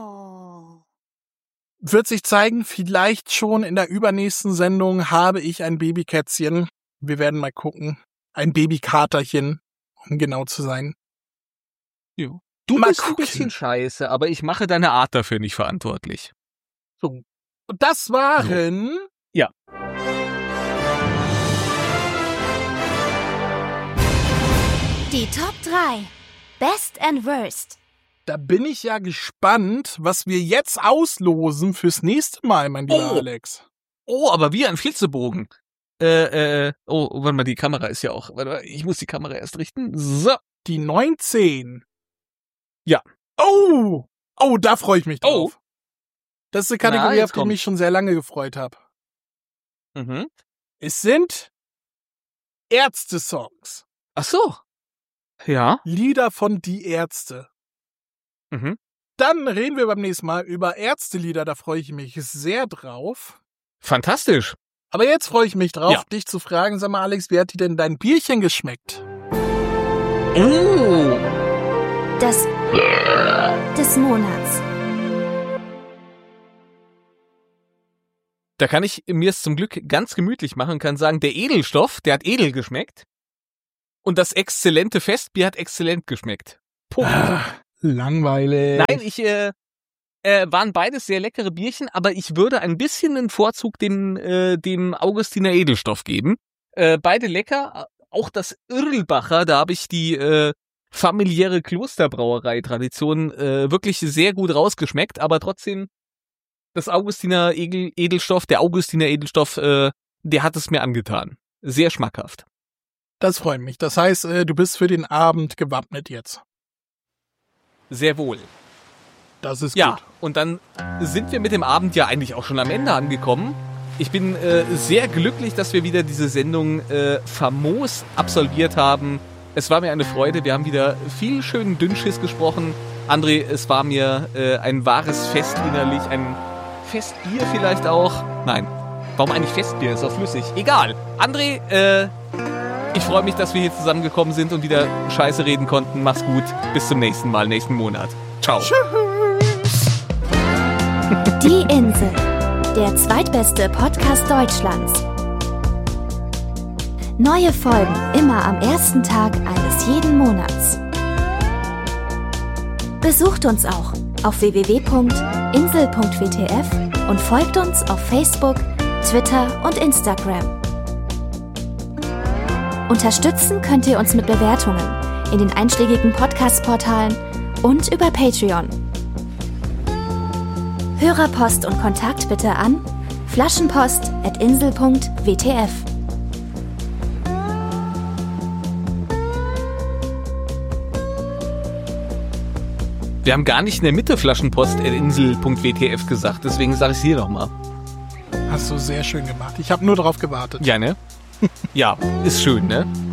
Wird sich zeigen, vielleicht schon in der übernächsten Sendung habe ich ein Babykätzchen. Wir werden mal gucken. Ein Babykaterchen, um genau zu sein. Jo. Du Mal bist gucken. ein bisschen scheiße, aber ich mache deine Art dafür nicht verantwortlich. So. Und das waren Ja. Die Top drei. Best and Worst. Da bin ich ja gespannt, was wir jetzt auslosen fürs nächste Mal, mein lieber Oh. Alex. Oh, aber wie ein Flitzebogen. Äh, äh, oh, warte mal, die Kamera ist ja auch. Warte mal, ich muss die Kamera erst richten. So. Die neunzehn. Ja. Oh! Oh, da freue ich mich drauf. Oh. Das ist eine Na, Kategorie, jetzt auf die ich kommt's. mich schon sehr lange gefreut habe. Mhm. Es sind Ärzte-Songs. Ach so. Ja. Lieder von Die Ärzte. Mhm. Dann reden wir beim nächsten Mal über Ärztelieder, da freue ich mich sehr drauf. Fantastisch. Aber jetzt freue ich mich drauf, Ja. dich zu fragen, sag mal Alex, wie hat dir denn dein Bierchen geschmeckt? Oh. Das des Monats. Da kann ich mir es zum Glück ganz gemütlich machen und kann sagen, der Edelstoff, der hat edel geschmeckt. Und das exzellente Festbier hat exzellent geschmeckt. Punkt. Ach, langweilig. Nein, ich, äh, äh, waren beides sehr leckere Bierchen, aber ich würde ein bisschen einen Vorzug dem, äh, dem Augustiner Edelstoff geben. Äh, beide lecker. Auch das Irlbacher, da habe ich die, äh, familiäre Klosterbrauerei-Tradition, äh, wirklich sehr gut rausgeschmeckt, aber trotzdem das Augustiner Edel, Edelstoff, der Augustiner Edelstoff, äh, der hat es mir angetan. Sehr schmackhaft. Das freut mich. Das heißt, äh, du bist für den Abend gewappnet jetzt. Sehr wohl. Das ist ja, gut. Und dann sind wir mit dem Abend ja eigentlich auch schon am Ende angekommen. Ich bin äh, sehr glücklich, dass wir wieder diese Sendung äh, famos absolviert haben. Es war mir eine Freude. Wir haben wieder viel schönen Dünnschiss gesprochen. André, es war mir äh, ein wahres Fest innerlich. Ein Festbier vielleicht auch. Nein, warum eigentlich Festbier? Ist doch flüssig. Egal. André, äh, ich freue mich, dass wir hier zusammengekommen sind und wieder Scheiße reden konnten. Mach's gut. Bis zum nächsten Mal, nächsten Monat. Ciao. Tschüss. Die Insel, der zweitbeste Podcast Deutschlands. Neue Folgen immer am ersten Tag eines jeden Monats. Besucht uns auch auf w w w punkt insel punkt w t f und folgt uns auf Facebook, Twitter und Instagram. Unterstützen könnt ihr uns mit Bewertungen in den einschlägigen Podcast-Portalen und über Patreon. Hörerpost und Kontakt bitte an flaschenpost at insel punkt w t f. Wir haben gar nicht in der Mitte Flaschenpost at insel punkt w t f gesagt, deswegen sage ich es hier nochmal. Hast du sehr schön gemacht. Ich habe nur darauf gewartet. Ja, ne? Ja, ist schön, ne?